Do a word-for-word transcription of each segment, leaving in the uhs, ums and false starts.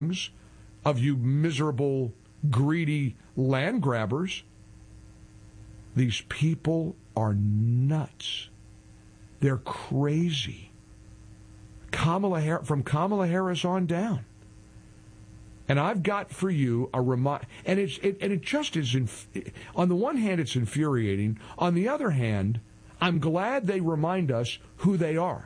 of you miserable, greedy land grabbers. These people are nuts. They're crazy. Kamala Harris, from Kamala Harris on down. And I've got for you a remind, and it's it, and it just is. Inf- on the one hand, it's infuriating. On the other hand, I'm glad they remind us who they are.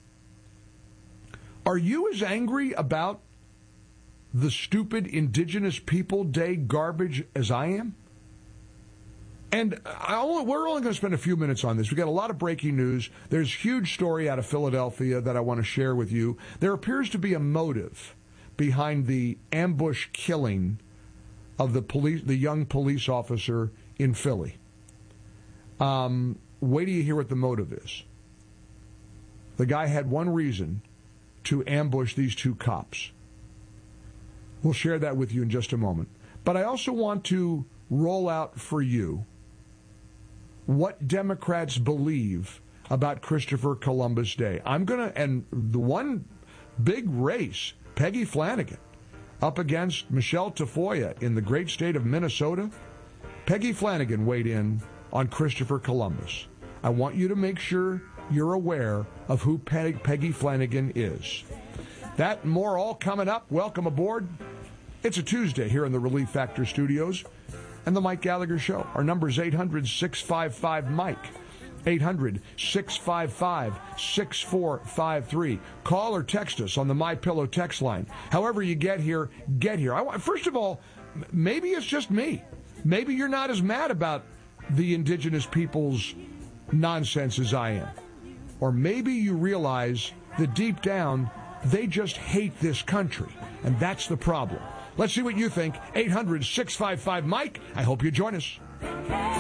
Are you as angry about the stupid Indigenous People Day garbage as I am? And I only, we're only going to spend a few minutes on this. We've got a lot of breaking news. There's a huge story out of Philadelphia that I want to share with you. There appears to be a motive behind the ambush killing of the police, the young police officer in Philly. Um, wait till you hear what the motive is. The guy had one reason to ambush these two cops. We'll share that with you in just a moment. But I also want to roll out for you what Democrats believe about Christopher Columbus Day. I'm going to, and the one big race, Peggy Flanagan, up against Michelle Tafoya in the great state of Minnesota. Peggy Flanagan weighed in on Christopher Columbus. I want you to make sure you're aware of who Peg, Peggy Flanagan is. That and more all coming up. Welcome aboard. It's a Tuesday here in the Relief Factor Studios and the Mike Gallagher Show. Our number is eight hundred, six five five, Mike. eight hundred, six five five, six four five three. Call or text us on the MyPillow text line. However you get here, get here. I want, first of all, maybe it's just me. Maybe you're not as mad about the indigenous people's nonsense as I am. Or maybe you realize that deep down, they just hate this country. And that's the problem. Let's see what you think. eight hundred, six five five, Mike. I hope you join us.